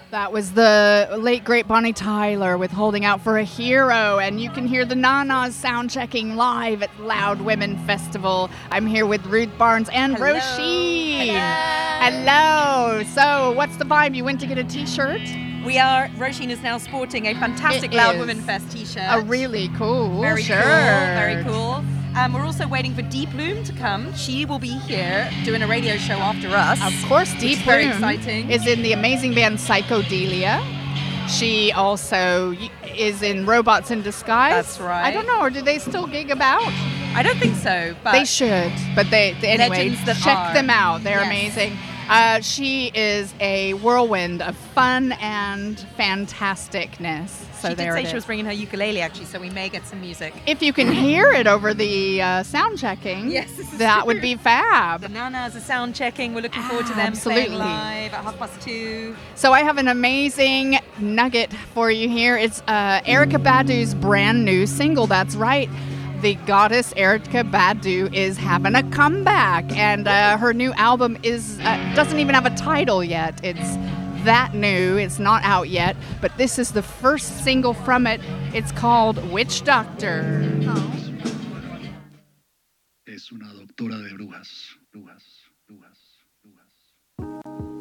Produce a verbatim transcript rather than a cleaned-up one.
That was the late, great Bonnie Tyler with Holding Out for a Hero. And you can hear the Nanas sound checking live at Loud Women Festival. I'm here with Ruth Barnes and Hello. Roisin. Hello. Hello. So, what's the vibe? You went to get a t-shirt? We are, Roisin is now sporting a fantastic It Loud is. Women Fest t-shirt. A really cool Very shirt. cool, very cool. Um, we're also waiting for Deep Bloom to come. She will be here doing a radio show after us. Of course, Deep is very Bloom exciting. is in the amazing band Psychodelia. She also y- is in Robots in Disguise. That's right. I don't know, or do they still gig about? I don't think so, but They should, but they, they anyway, Legends that check are. them out. They're Yes. amazing. Uh, she is a whirlwind of fun and fantasticness. So she did there say it she is. was bringing her ukulele, actually, so we may get some music. If you can hear it over the uh, sound checking, Yes, this is that true. would be fab. The Nanas are sound checking. We're looking forward to them Absolutely. playing live at half past two. So I have an amazing nugget for you here. It's uh, Erykah Badu's brand new single. That's right. The goddess Erykah Badu is having a comeback, and uh, her new album is uh, doesn't even have a title yet. It's that new. It's not out yet, but this is the first single from it. It's called Witch Doctor. Es una doctora de brujas, brujas.